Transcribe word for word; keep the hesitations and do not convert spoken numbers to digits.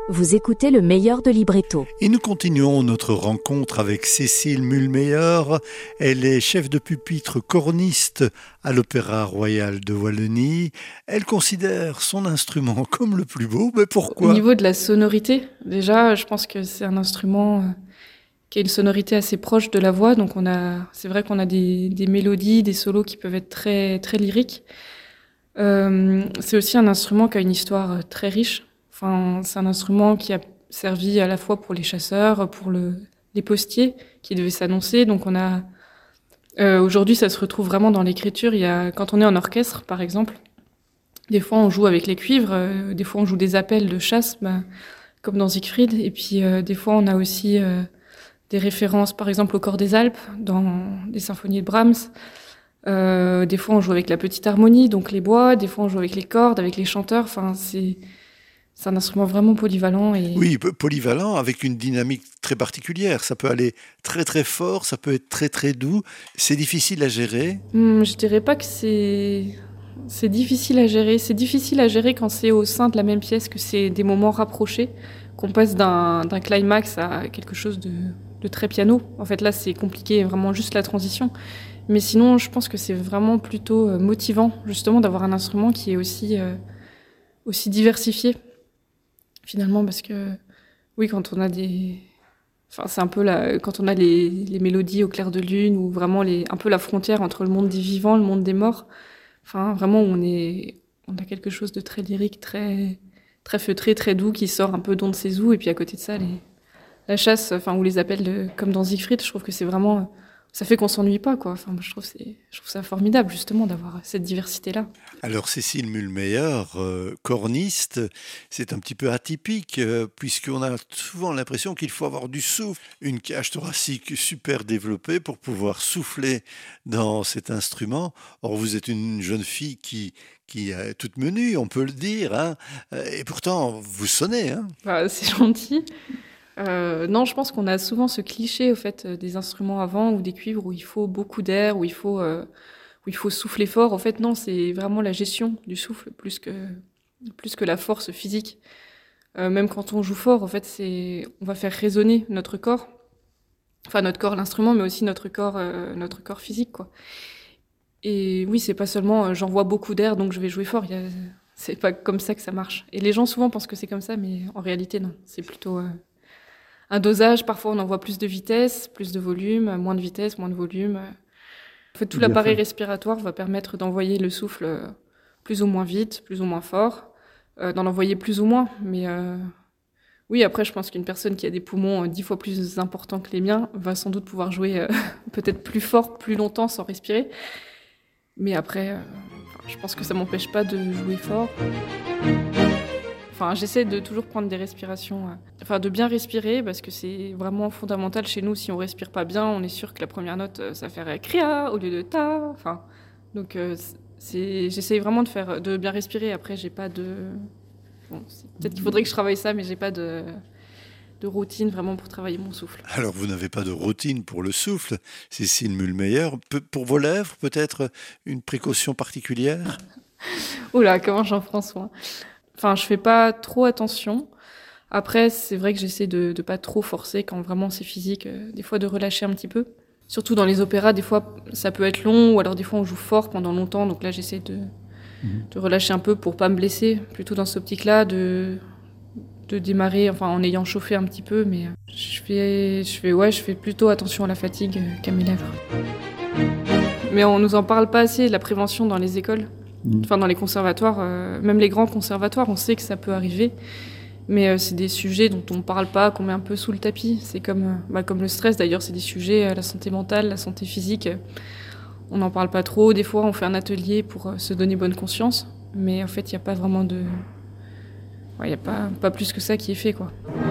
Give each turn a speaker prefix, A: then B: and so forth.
A: Vous écoutez le meilleur de Libretto.
B: Et nous continuons notre rencontre avec Cécile Mulmeyer. Elle est chef de pupitre corniste à l'Opéra Royal de Wallonie. Elle considère son instrument comme le plus beau, mais pourquoi ?
C: Au niveau de la sonorité, déjà, je pense que c'est un instrument qui a une sonorité assez proche de la voix. Donc on a, c'est vrai qu'on a des, des mélodies, des solos qui peuvent être très, très lyriques. Euh, c'est aussi un instrument qui a une histoire très riche. Enfin, c'est un instrument qui a servi à la fois pour les chasseurs, pour le, les postiers qui devaient s'annoncer. Donc on a euh, aujourd'hui, ça se retrouve vraiment dans l'écriture. Il y a, quand on est en orchestre, par exemple, des fois on joue avec les cuivres, euh, des fois on joue des appels de chasse, bah, comme dans Siegfried. Et puis euh, des fois on a aussi euh, des références, par exemple au Chœur des Alpes, dans des symphonies de Brahms. Euh, des fois on joue avec la petite harmonie, donc les bois. Des fois on joue avec les cordes, avec les chanteurs. Enfin, c'est C'est un instrument vraiment polyvalent. Et...
B: Oui, polyvalent, avec une dynamique très particulière. Ça peut aller très très fort, ça peut être très très doux. C'est difficile à gérer.
C: Hum, je dirais pas que c'est... c'est difficile à gérer. C'est difficile à gérer quand c'est au sein de la même pièce, que c'est des moments rapprochés, qu'on passe d'un, d'un climax à quelque chose de, de très piano. En fait, là, c'est compliqué, vraiment juste la transition. Mais sinon, je pense que c'est vraiment plutôt motivant, justement, d'avoir un instrument qui est aussi, euh, aussi diversifié. Finalement, parce que, oui, quand on a des... Enfin, c'est un peu la... quand on a les, les mélodies au clair de lune, ou vraiment les... un peu la frontière entre le monde des vivants, le monde des morts. Enfin, vraiment, on est... on a quelque chose de très lyrique, très, très feutré, très doux, qui sort un peu d'on ne sait où. Et puis à côté de ça, les... la chasse, enfin, ou les appels de... comme dans Siegfried, je trouve que c'est vraiment... ça fait qu'on s'ennuie pas, quoi. Enfin, je trouve, c'est... je trouve ça formidable, justement, d'avoir cette diversité-là.
B: Alors, Cécile Mulmeyer, euh, corniste, c'est un petit peu atypique, euh, puisqu'on a souvent l'impression qu'il faut avoir du souffle, une cage thoracique super développée pour pouvoir souffler dans cet instrument. Or, vous êtes une jeune fille qui, qui est toute menue, on peut le dire, hein, et pourtant, vous sonnez. Hein.
C: Bah, c'est gentil. Euh, non, je pense qu'on a souvent ce cliché au fait des instruments à vent ou des cuivres où il faut beaucoup d'air, où il faut euh, où il faut souffler fort. En fait, non, c'est vraiment la gestion du souffle plus que plus que la force physique. Euh, même quand on joue fort, en fait, c'est on va faire résonner notre corps, enfin notre corps, l'instrument, mais aussi notre corps, euh, notre corps physique, quoi. Et oui, c'est pas seulement euh, j'envoie beaucoup d'air donc je vais jouer fort. Il y a... c'est pas comme ça que ça marche. Et les gens souvent pensent que c'est comme ça, mais en réalité, non. C'est plutôt euh, un dosage, parfois on envoie plus de vitesse, plus de volume, moins de vitesse, moins de volume. En fait, tout
B: Bien
C: l'appareil
B: fait.
C: respiratoire va permettre d'envoyer le souffle plus ou moins vite, plus ou moins fort, euh, d'en envoyer plus ou moins. Mais euh, oui, après, je pense qu'une personne qui a des poumons dix fois plus importants que les miens va sans doute pouvoir jouer euh, peut-être plus fort, plus longtemps sans respirer. Mais après, euh, je pense que ça m'empêche pas de jouer fort. Enfin, j'essaie de toujours prendre des respirations, euh, enfin de bien respirer parce que c'est vraiment fondamental chez nous. Si on respire pas bien, on est sûr que la première note, euh, ça ferait cria au lieu de ta. Enfin, donc euh, c'est, j'essaie vraiment de faire, de bien respirer. Après, j'ai pas de, bon, c'est, peut-être qu'il faudrait que je travaille ça, mais j'ai pas de, de routine vraiment pour travailler mon souffle.
B: Alors, vous n'avez pas de routine pour le souffle, Cécile Mulmeyer. Pe- Pour vos lèvres, peut-être une précaution particulière ?
C: Oula, comment j'en prends soin. Enfin, je fais pas trop attention. Après, c'est vrai que j'essaie de, de pas trop forcer quand vraiment c'est physique. Euh, des fois, de relâcher un petit peu. Surtout dans les opéras, des fois, ça peut être long, ou alors des fois, on joue fort pendant longtemps. Donc là, j'essaie de, mmh. de relâcher un peu pour pas me blesser. Plutôt dans cette optique-là, de, de démarrer, enfin, en ayant chauffé un petit peu. Mais je fais, je fais, ouais, je fais plutôt attention à la fatigue qu'à mes lèvres. Mais on nous en parle pas assez de la prévention dans les écoles. Enfin, dans les conservatoires, euh, même les grands conservatoires, on sait que ça peut arriver. Mais euh, c'est des sujets dont on ne parle pas, qu'on met un peu sous le tapis. C'est comme, euh, bah, comme le stress, d'ailleurs, c'est des sujets, euh, la santé mentale, la santé physique. Euh, on n'en parle pas trop. Des fois, on fait un atelier pour euh, se donner bonne conscience. Mais en fait, il n'y a pas vraiment de... Il ouais, n'y a pas, pas plus que ça qui est fait, quoi.